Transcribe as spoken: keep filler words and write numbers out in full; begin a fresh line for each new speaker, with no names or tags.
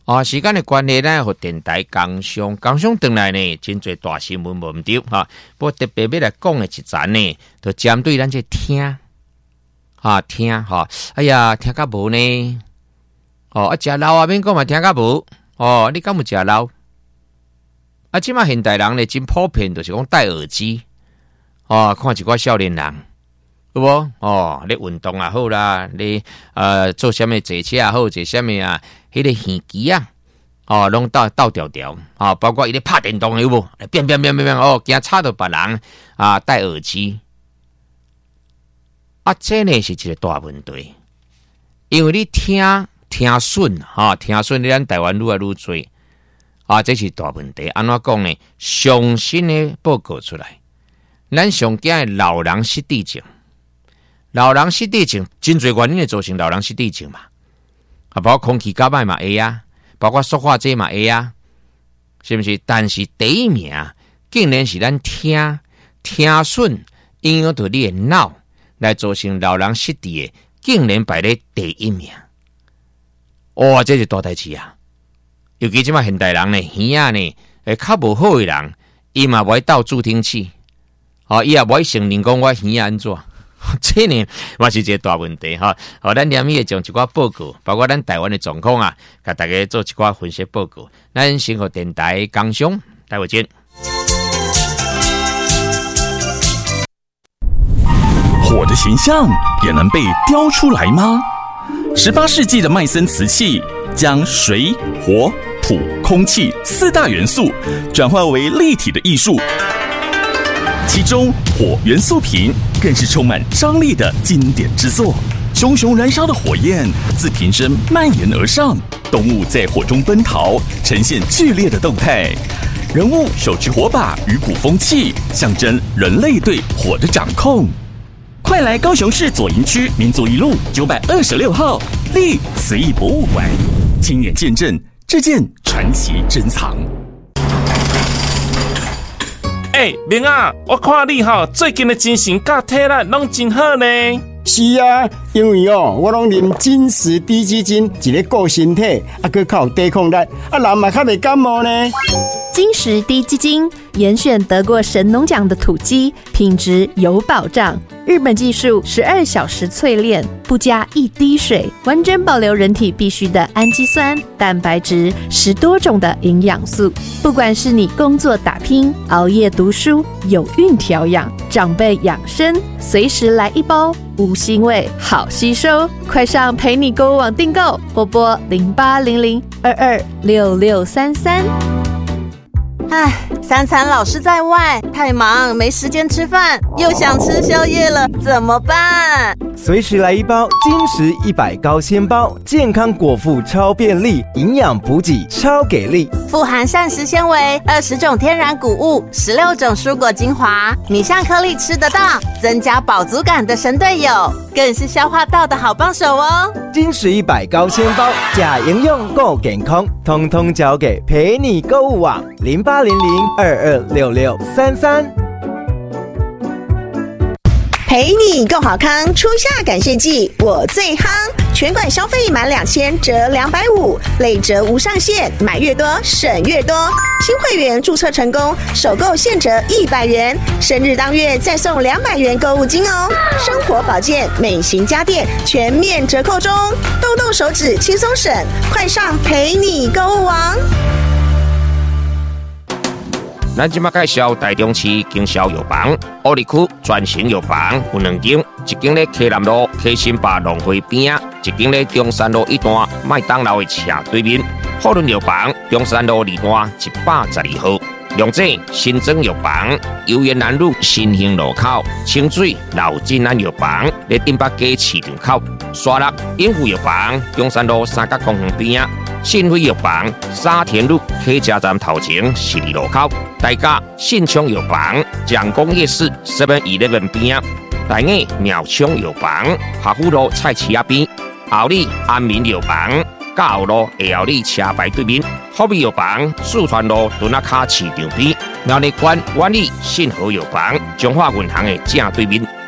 啊，时间的关系呢，和电台工商工商回来呢，真侪大新闻无唔对哈。不过特别要来讲的一站呢，就针对咱这听啊听哈。哎呀，听甲无呢？哦，啊食老啊，免讲嘛，听甲无。哦，你敢有食老？啊，即马现代人呢，真普遍就是讲戴耳机。哦，看一寡少年人，有无？哦，你运动也好啦，你呃做啥物坐车也好，坐啥物啊？迄个耳机啊，哦，拢倒倒调调啊，包括伊咧拍电动有无？变变变变变哦，惊吵到别人啊，戴耳机啊，这呢是一个大问题，因为你听听损哈，听损你咱台湾愈来愈多啊，这是大问题。安怎讲呢？上新的报告出来，咱上惊的老人失智症，老人失智症真侪原因会造成老人失智症嘛。啊，包括空气较歹嘛会啊，包括塑化剂嘛会啊，是不是？但是第一名竟然是咱听听损影响到你的脑，来造成老人失智的，竟然排咧第一名。哇，这是大代志啊！尤其即马现代人呢，耳仔呢，诶，较无好的人，伊嘛不爱斗助听器，哦，伊也不爱承认讲我耳仔安怎。这呢，嘛是一个大问题哈。好，咱连夜将一寡报告，包括咱台湾的状况啊，给大家做一寡分析报告。咱先和电台工商，待会见。
火的形象也能被雕出来吗？十八世纪的麦森瓷器将水、火、土、空气四大元素转换为立体的艺术。其中火元素瓶更是充满张力的经典之作，熊熊燃烧的火焰自瓶身蔓延而上，动物在火中奔逃，呈现剧烈的动态。人物手持火把与鼓风器，象征人类对火的掌控。快来高雄市左营区民族一路九百二十六号立瓷艺博物馆，亲眼见证这件传奇珍藏。
哎、欸，明啊，我看你吼最近的精神甲体力拢真好呢。
是啊，因为哦，我拢啉金石低基金，一个顾身体，啊，佮较有抵抗力，啊，人嘛较袂感冒呢。
金石低基金严选得过神农奖的土鸡，品质有保障。日本技术十二小时淬炼，不加一滴水，完整保留人体必需的氨基酸、蛋白质，十多种的营养素。不管是你工作打拼、熬夜读书、有孕调养、长辈养生，随时来一包，无腥味，好吸收。快上陪你购物网订购，或拨零八零零二二六六三三。
唉，三餐老是在外，太忙没时间吃饭，又想吃宵夜了，怎么办？
随时来一包金石一百高纤包，健康果腹超便利，营养补给超给力，
富含膳食纤维，二十种天然谷物，十六种蔬果精华，米香颗粒吃得到，增加饱足感的神队友，更是消化道的好帮手哦。
金石一百高纤包，假营养够健康，通通交给陪你购物网零八零零二二六六三三。
陪你够好康，初夏感谢季我最夯，全馆消费满两千折两百五，累折无上限，买越多省越多。新会员注册成功，首购现折一百元，生日当月再送两百元购物金哦。生活保健、美型家电全面折扣中，痘痘手指轻松省，快上陪你购物网。
咱今麦介绍台中市经销药房，乌里区全型药房有两间，一间咧溪南路溪新坝农会边啊，一间咧中山路一段麦当劳的斜对面。富润药房中山路二段一百十二号。龙井新增药房，油园南路新兴路口，清水老金安药房咧顶北街市场口，沙鹿永福药房中山路三角公园边啊。信辉药房沙田路客家站头前十二路口，大家信昌药房蒋公夜市 seven eleven 边，大雅苗昌药房下湖路菜市仔边，后里安民药房甲后路下后里车牌对面，福美药房四川路屯仔卡市场边，苗栗县万里信和药房彰化银行的正对面。